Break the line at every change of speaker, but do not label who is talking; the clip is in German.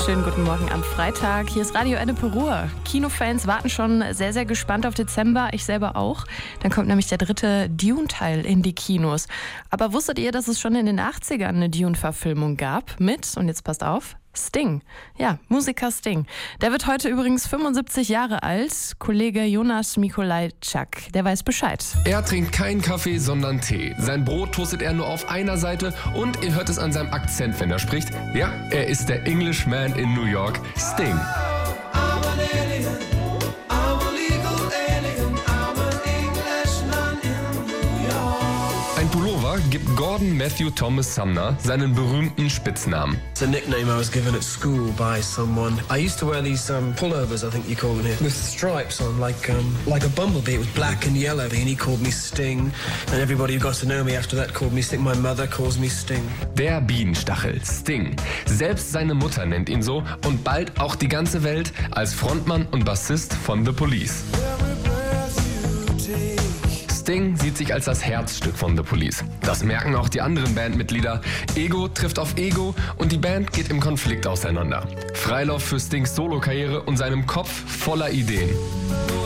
Schönen guten Morgen am Freitag. Hier ist Radio Ennepe Ruhr. Kinofans warten schon sehr, sehr gespannt auf Dezember. Ich selber auch. Dann kommt nämlich der dritte Dune-Teil in die Kinos. Aber wusstet ihr, dass es schon in den 80ern eine Dune-Verfilmung gab? Mit, und jetzt passt auf, Sting. Ja, Musiker Sting. Der wird heute übrigens 75 Jahre alt. Kollege Jonas Mikolajczak, der weiß Bescheid.
Er trinkt keinen Kaffee, sondern Tee. Sein Brot toastet er nur auf einer Seite und ihr hört es an seinem Akzent, wenn er spricht. Ja, er ist der Englishman in New York, Sting. Ein Pullover gibt Gordon Matthew Thomas Sumner seinen berühmten Spitznamen.
It's a nickname I was given at school by someone. I used to wear these pullovers, I think you call them here, with stripes on, like a bumblebee. It was black and yellow, and he called me Sting. And everybody who got to know me after that called me Sting. My mother calls me Sting.
Der Bienenstachel, Sting. Selbst seine Mutter nennt ihn so und bald auch die ganze Welt als Frontmann und Bassist von The Police. Sting sieht sich als das Herzstück von The Police. Das merken auch die anderen Bandmitglieder. Ego trifft auf Ego und die Band geht im Konflikt auseinander. Freilauf für Stings Solokarriere und seinem Kopf voller Ideen.